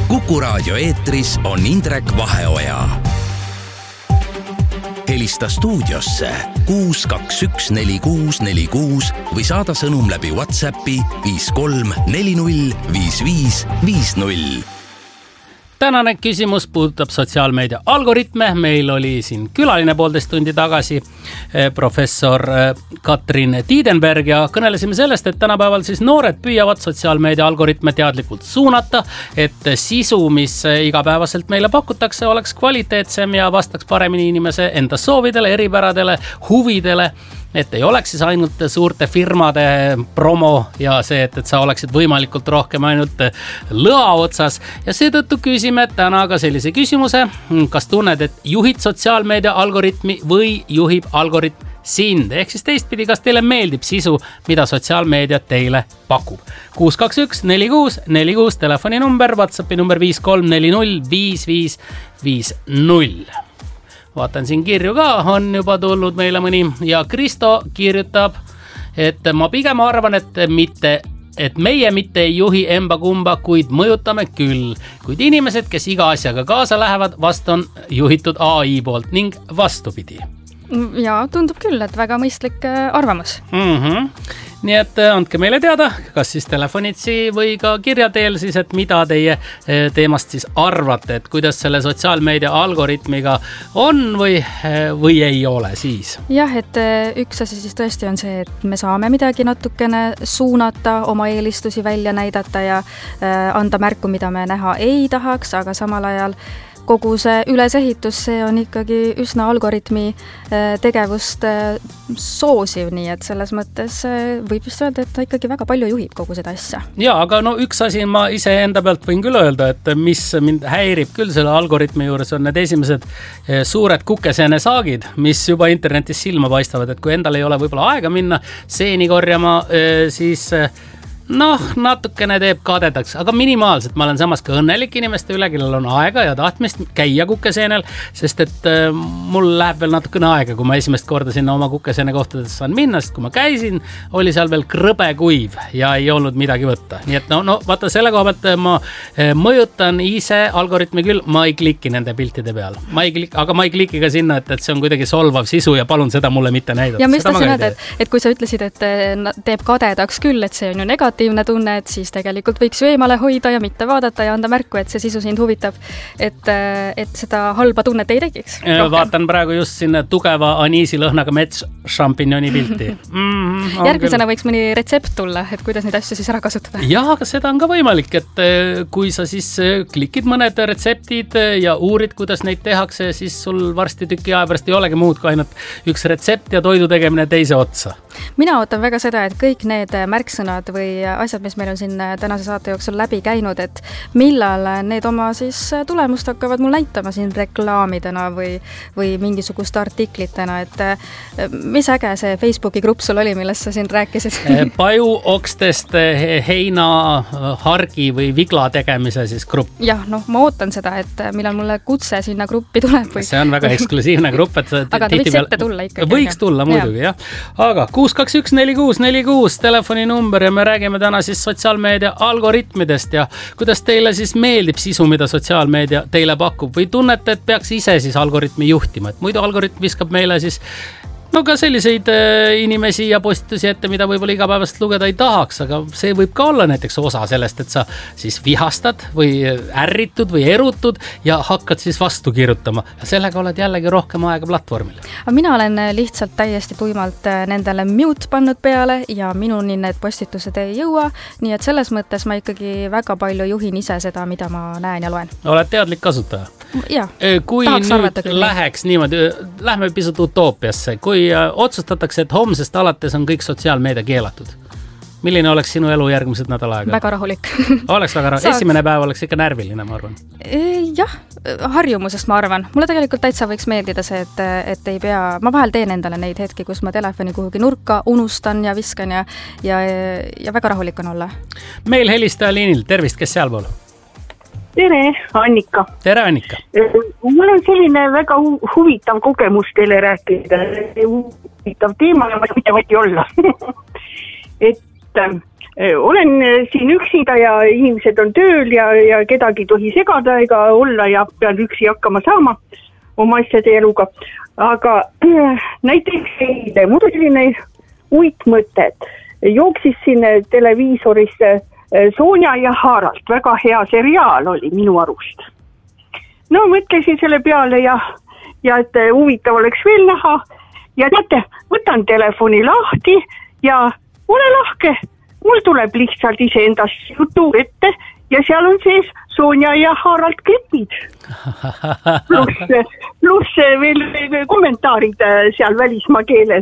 Kuku Raadio eetris on Indrek Vaheoja. Helista stuudiosse 6214646 või saada sõnum läbi WhatsAppi 53405550. Tänane küsimus puudutab sotsiaalmeedia algoritme. Meil oli siin külaline 1,5 tundi tagasi professor Katrin Tiidenberg ja kõnelesime sellest, et tänapäeval siis noored püüavad sotsiaalmeedia algoritme teadlikult suunata, et sisu, mis igapäevaselt meile pakutakse, oleks kvaliteetsem ja vastaks paremini inimese enda soovidele, eripäradele, huvidele. Et ei oleks siis ainult suurte firmade promo ja see, et sa oleksid võimalikult rohkem ainult lõa otsas. Ja seetõttu küsime täna ka sellise küsimuse, kas tunned, et juhid sotsiaalmeedia algoritmi või juhib algoritm sind? Ehk siis teistpidi, kas teile meeldib sisu, mida sotsiaalmeedia teile pakub? 6214646 telefoninumber, WhatsAppi number 53405550. Vaatan siin kirju ka, on juba tulnud meile mõni ja Kristo kirjutab, et ma pigem arvan, et meie mitte ei juhi emba kumba, kuid mõjutame küll. Kuid inimesed, kes iga asjaga kaasa lähevad, vast on juhitud AI poolt ning vastupidi. Ja tundub küll, et väga mõistlik arvamus. Nii et andke meile teada, kas siis telefonitsi või ka kirja teel siis, et mida teie teemast siis arvate, et kuidas selle sotsiaalmeedia algoritmiga on või ei ole siis? Jah, et üks asi siis tõesti on see, et me saame midagi natukene suunata, oma eelistusi välja näidata ja anda märku, mida me näha ei tahaks, aga samal ajal kogu see ülesehitus, see on ikkagi üsna algoritmi tegevust soosiv, nii et selles mõttes võib just öelda, et ta ikkagi väga palju juhib kogu seda asja. Ja, aga no üks asi ma ise enda pealt võin küll öelda, et mis mind häirib küll selle algoritmi juures on need esimesed suured kukeseene saagid, mis juba internetis silma paistavad, et kui endal ei ole võib-olla aega minna seeni korjama, siis natukene teeb kadedaks, aga minimaalselt. Ma olen samas ka õnnelik inimeste üle, kellel on aega ja tahtmist käia kukeseenel, sest et mul läheb veel natukene aega, kui ma esimest korda sinna oma kukeseene kohtades saan minna, sest kui ma käisin, oli seal veel krõbe kuiv ja ei olnud midagi võtta. Nii et vaata selle koha pealt ma mõjutan ise algoritmi küll, ma ei kliki nende piltide peal. Aga ma ei kliki ka sinna, et see on kuidagi solvav sisu ja palun seda mulle mitte näidata. Ja mis ta sinna, et kui sa ütlesid, et teeb kadedaks küll, et see on ju negatiivne tunne, et siis tegelikult võiks ju eemale hoida ja mitte vaadata ja anda märku, et see sisu sind huvitab, et seda halba tunnet ei tekiks. Vaatan praegu just sinna tugeva aniisilõhnaga metsšampignoni pilti. Järgmisena võiks mõni retsept tulla, et kuidas neid asju siis ära kasutada. Jah, aga seda on ka võimalik, et kui sa siis klikid mõned retseptid ja uurid, kuidas neid tehakse, siis sul varsti tüki aja pärast ei olegi muud kui ainult üks retsept ja toidu tegemine teise otsa. Mina ootan väga seda, et kõik need märksõnad või asjad, mis meil on siin tänase saate jooksul läbi käinud, et millal need oma siis tulemust hakkavad mul näitama siin reklaamidena või mingisuguste artiklitena, et mis äge see Facebooki grupp sul oli, millest sa siin rääkisid? Pajuokstest heina, hargi või vigla tegemise siis grupp. Jah, ma ootan seda, et millal mulle kutse sinna gruppi tuleb. See on väga eksklusiivne grupp, et aga ta võiks ette tulla ikkagi. Võiks tulla muidugi, jah. Aga 6214646 telefoninumber ja me räägime täna siis sotsiaalmeedia algoritmidest ja kuidas teile siis meeldib sisu, mida sotsiaalmeedia teile pakub või tunnete, et peaks ise siis algoritmi juhtima, et muidu algoritm viskab meile siis ka selliseid inimesi ja postitusi ette, mida võib-olla igapäevast lugeda ei tahaks, aga see võib ka olla näiteks osa sellest, et sa siis vihastad või ärritud või erutud ja hakkad siis vastu kirjutama ja sellega oled jällegi rohkem aega platvormil. Mina olen lihtsalt täiesti tuimalt nendele mute pannud peale ja minuni need postitused ei jõua, nii et selles mõttes ma ikkagi väga palju juhin ise seda, mida ma näen ja loen. Oled teadlik kasutaja? Jah, kui nüüd läheks niimoodi, lähme pisut utoopiasse, kui otsustatakse, et homsest alates on kõik sotsiaalmeedia keelatud. Milline oleks sinu elu järgmised nädal aega? Väga rahulik. Oleks väga rahulik. Esimene päev oleks ikka närviline, ma arvan. Jah, harjumusest ma arvan. Mulle tegelikult täitsa võiks meeldida see, et ei pea, ma vahel teen endale neid hetki, kus ma telefoni kuhugi nurka unustan ja viskan ja väga rahulik on olla. Meil helistaja liinil, tervist, kes sealpool? Tere, Annika. Tere, Annika. Mul on selline väga huvitav kogemus teile rääkida. Huvitav teema ja ma ei tea olla. Et olen siin üksinda ja inimesed on tööl ja kedagi ei tohi segada ega olla ja pean üksi hakkama saama oma asjade eluga. Aga näiteks eile, mul selline uitmõte, jooksis siin televiisoris Sonja ja Harald, väga hea seriaal oli minu arust. No mõtlesin selle peale ja et huvitav oleks veel näha ja teate, võtan telefoni lahti ja ole lahke. Mul tuleb lihtsalt iseendast jutu ette ja seal on sees Sonja ja Harald klipid. Pluss veel kommentaarid seal välismaa keeles.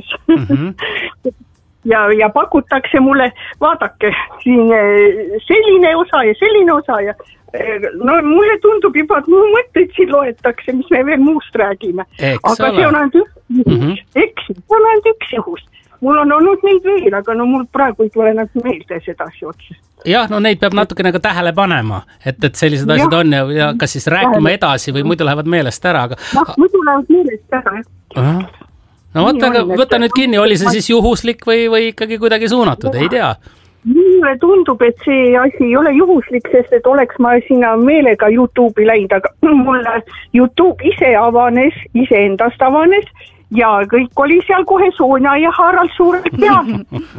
Ja pakutakse mulle, vaadake, siin selline osa ja no mulle tundub juba, et mu mõtteid siin loetakse, mis me veel muust räägime. Aga see on ainult üks juhus. Mul on olnud neid veel, aga no mul praegu ei tule meelde sedasi otsa. Jah, no neid peab natukene ka tähele panema, et sellised asjad on ja kas siis rääkima edasi või muidu lähevad meelest ära. Muidu lähevad meelest ära, jah. No võta nüüd kinni, oli see siis juhuslik või ikkagi kuidagi suunatud, ei tea? Mulle tundub, et see asi ei ole juhuslik, sest et oleks ma sinna meelega YouTube'i läinud, aga mulle YouTube iseendast avanes ja kõik oli seal kohe Sonja ja Harald suurelt peal.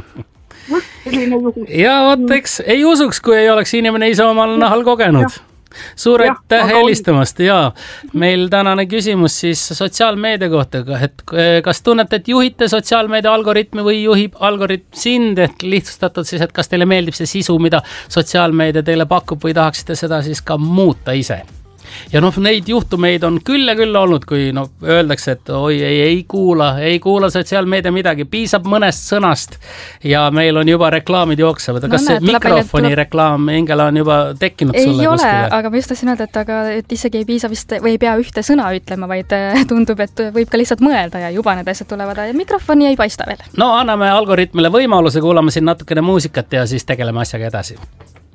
Ja vot, eks ei usuks, kui ei oleks inimene ise omal nahal kogenud. Suur aitäh helistamast ja meil tänane küsimus siis sotsiaalmeedia kohta, et kas tunnete, et juhite sotsiaalmeedia algoritmi või juhib algoritm sind, et lihtsustatud siis, et kas teile meeldib see sisu, mida sotsiaalmeedia teile pakub või tahaksite seda siis ka muuta ise? Ja neid juhtumeid on küll olnud, kui öeldakse, et oi, ei kuula sotsiaalmeedia midagi, piisab mõnest sõnast ja meil on juba reklaamid jooksevad. Kas see mikrofoni reklaam, Ingela, on juba tekkinud sulle ei kuskile? Ei ole, aga ma just tahtsin öelda, et isegi ei piisa vist või ei pea ühte sõna ütlema, vaid tundub, et võib ka lihtsalt mõelda ja juba need asjad tulevad ja mikrofoni ei paista veel. No anname algoritmile võimaluse, kuulame siin natukene muusikat ja siis tegeleme asjaga edasi.